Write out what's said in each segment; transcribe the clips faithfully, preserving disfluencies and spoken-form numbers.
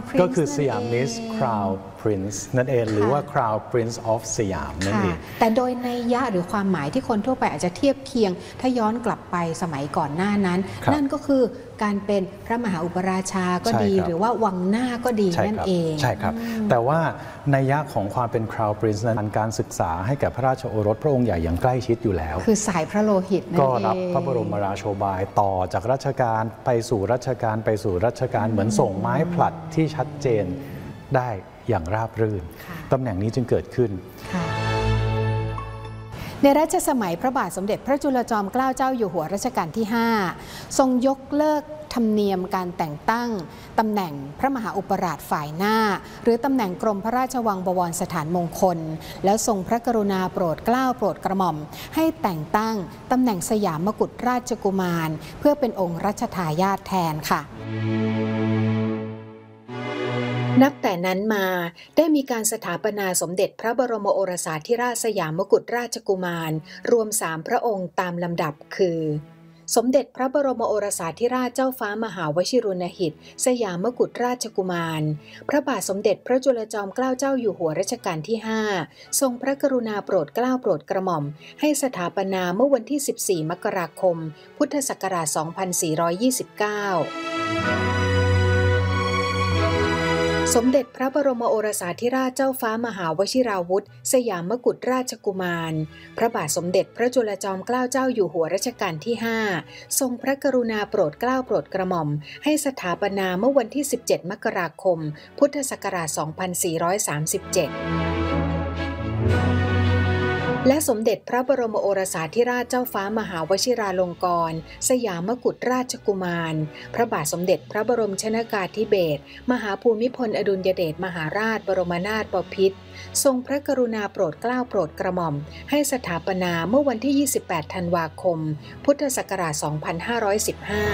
Prince ก็คือสยามมิส Crown Prince นั่นเองหรือว่า Crown Prince of สยามนั่นเองแต่โดยนัยยะหรือความหมายที่คนทั่วไปอาจจะเทียบเคียงถ้าย้อนกลับไปสมัยก่อนหน้านั้นนั่นก็คือการเป็นพระมหาอุปราชาก็ดีหรือว่าวังหน้าก็ดีนั่นเองใช่ครับแต่ว่านัยยะของความเป็น Crown Prince นั้นการศึกษาให้แก่พระราชโอรสพระองค์ใหญ่อย่างใกล้ชิดอยู่แล้วคือสายพระโลหิตนั่นเองก็รับพระบรมราโชบายต่อจากรัชกาลไปสู่รัชกาลไปสู่รัชกาลเหมือนส่งไม้ผลัดที่ชัดเจนได้อย่างราบรื่นตำแหน่งนี้จึงเกิดขึ้นในรัชสมัยพระบาทสมเด็จพระจุลจอมเกล้าเจ้าอยู่หัวรัชกาลที่ห้าทรงยกเลิกธรรมเนียมการแต่งตั้งตำแหน่งพระมหาอุปราชฝ่ายหน้าหรือตำแหน่งกรมพระราชวังบวรสถานมงคลแล้วทรงพระกรุณาโปรดเกล้าโปรดกระหม่อมให้แต่งตั้งตำแหน่งสยามกุฎราชกุมารเพื่อเป็นองค์รัชทายาทแทนค่ะนับแต่นั้นมาได้มีการสถาปนาสมเด็จพระบรมโอรสาธิราชสยามกุฎราชกุมารรวมสามพระองค์ตามลำดับคือสมเด็จพระบรมโอรสาธิราชเจ้าฟ้ามหาวชิรุณหิตสยามกุฎราชกุมารพระบาทสมเด็จพระจุลจอมเกล้าเจ้าอยู่หัวรัชกาลที่ห้าทรงพระกรุณาโปรดเกล้าโปรดกระหม่อมให้สถาปนาเมื่อวันที่สิบสี่มกราคมพุทธศักราชสองพันสี่ร้อยยี่สิบเก้าสมเด็จพระบรมโอรสาธิราชเจ้าฟ้ามหาวชิราวุธสยามกุฎราชกุมารพระบาทสมเด็จพระจุลจอมเกล้าเจ้าอยู่หัวรัชกาลที่ห้าทรงพระกรุณาโปรดเกล้าโปรดกระหม่อมให้สถาปนาเมื่อวันที่สิบเจ็ดมกราคมพุทธศักราชสองพันสี่ร้อยสามสิบเจ็ดและสมเด็จพระบรมโอรสาธิราชเจ้าฟ้ามหาวชิราลงกรณ์สยามกุฎราชกุมารพระบาทสมเด็จพระบรมชนกาธิเบศรมหาภูมิพลอดุลยเดชมหาราชบรมนาถบพิตรทรงพระกรุณาโปรดเกล้าโปรดกระหม่อมให้สถาปนาเมื่อวันที่ยี่สิบแปดธันวาคมพุทธศักราชสองพันห้าร้อยสิบห้า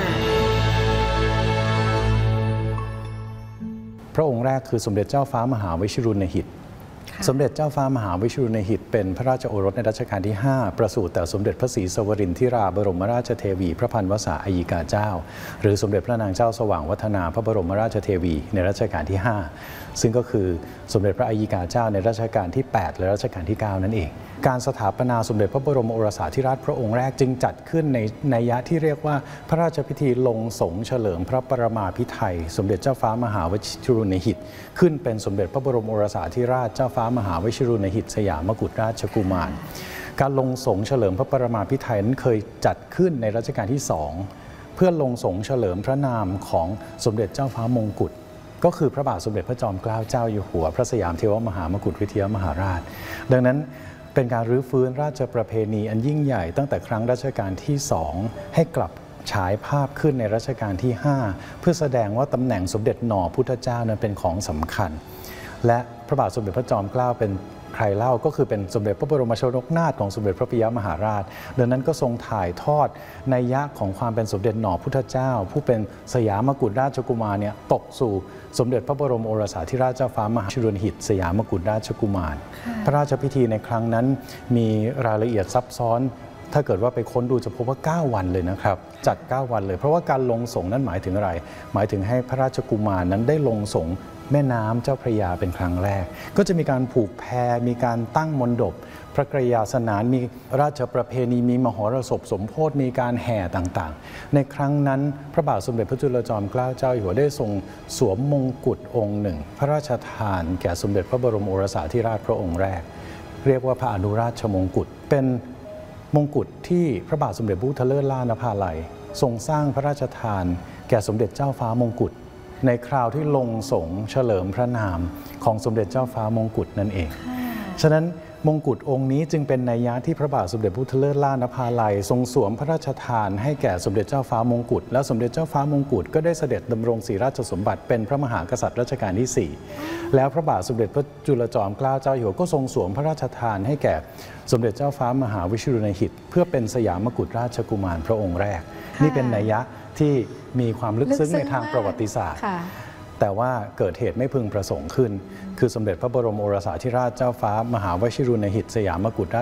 พระองค์แรกคือสมเด็จเจ้าฟ้ามหาวชิรุณหิตสมเด็จเจ้าฟ้ามหาวชิรุณหิตเป็นพระราชโอรสในรัชกาลที่ห้าประสูติแต่สมเด็จพระศรีสวรินทร์ธิราบรมราชเทวีพระพันวษาอัยกาเจ้าหรือสมเด็จพระนางเจ้าสว่างวัฒนาพระบรมราชเทวีในรัชกาลที่ห้าซึ่งก็คือสมเด็จพระอัยกาเจ้าในรัชกาลที่แปดและรัชกาลที่เก้านั่นเองการสถาปนาสมเด็จพระบรมโอรสาธิราชพระองค์แรกจึงจัดขึ้นในนัยยะที่เรียกว่าพระราชพิธีลงสงเฉลิมพระปรมาภิไธยสมเด็จเจ้าฟ้ามหาวชิรุณหิตขึ้นเป็นสมเด็จพระบรมโอรสาธิราชเจ้าฟ้ามหาวชิรุณหิตสยามกุฎราชกุมารการลงสงเฉลิมพระปรมาภิไธยนั้นเคยจัดขึ้นในรัชกาลที่สองเพื่อลงสงเฉลิมพระนามของสมเด็จเจ้าฟ้ามงกุฎก็คือพระบาทสมเด็จพระจอมเกล้าเจ้าอยู่หัวพระสยามเทวมหามกุฎวิทยามหาราชดังนั้นเป็นการรื้อฟื้นราชประเพณีอันยิ่งใหญ่ตั้งแต่ครั้งรัชกาลที่สองให้กลับฉายภาพขึ้นในรัชกาลที่ห้าเพื่อแสดงว่าตำแหน่งสมเด็จหน่อพุทธเจ้านั้นเป็นของสำคัญและพระบาทสมเด็จพระจอมเกล้าเป็นใครเล่าก็คือเป็นสมเด็จพระบรมชนกนาถของสมเด็จพระปิยมหาราชดังนั้นก็ทรงถ่ายทอดนัยยะของความเป็นสมเด็จหน่อพุทธเจ้าผู้เป็นสยามกุฎราชกุมารเนี่ยตกสู่สมเด็จพระบรมโอรสาธิราชเจ้าฟ้ามหาวชิรุณหิตสยามกุฎราชกุมารพระราชพิธีในครั้งนั้นมีรายละเอียดซับซ้อนถ้าเกิดว่าไปค้นดูจะพบว่าเก้าวันเลยนะครับจัดเก้าวันเลยเพราะว่าการลงสงนั้นหมายถึงอะไรหมายถึงให้พระราชกุมารนั้นได้ลงสงแม่น้ำเจ้าพระยาเป็นครั้งแรกก็จะมีการผูกแพมีการตั้งมณฑปพระกรยาสนานมีราชประเพณีมีมหรสพสมโภชมีการแห่ต่างๆในครั้งนั้นพระบาทสมเด็จพระจุลจอมเกล้าเจ้าอยู่หัวได้ทรงสวมมงกุฎองค์หนึ่งพระราชทานแก่สมเด็จพระบรมโอรสาธิราชพระองค์แรกเรียกว่าพระอนุราชมงกุฎเป็นมงกุฎที่พระบาทสมเด็จพระพุทธเลิศล่านภาลัยทรงสร้างพระราชทานแก่สมเด็จเจ้าฟ้ามงกุฎในคราวที่ลงสงเฉลิมพระนามของสมเด็จเจ้าฟ้ามงกุฎนั่นเองฉะนั้นมงกุฎองค์นี้จึงเป็นนัยยะที่พระบาทสมเด็จพระพุทธเลิศล่านภาลัยทรงสวมพระราชทานให้แก่สมเด็จเจ้าฟ้ามงกุฎและสมเด็จเจ้าฟ้ามงกุฎก็ได้เสด็จดำรงศรีราชสมบัติเป็นพระมหากษัตริย์รัชกาลที่สี่แล้วพระบาทสมเด็จพระจุลจอมเกล้าเจ้าอยู่หัวก็ทรงสวมพระราชทานให้แก่สมเด็จเจ้าฟ้ามหาวชิรุณหิตเพื่อเป็นสยามกุฎราชกุมารพระองค์แรกนี่เป็นนัยยะที่มีความลึกซึ้งในทางประวัติศาสตร์แต่ว่าเกิดเหตุไม่พึงประสงค์ขึ้นคือสมเด็จพระบรมโอรสาธิราชเจ้าฟ้ามหาวชิรุณหิตสยามกุฎราช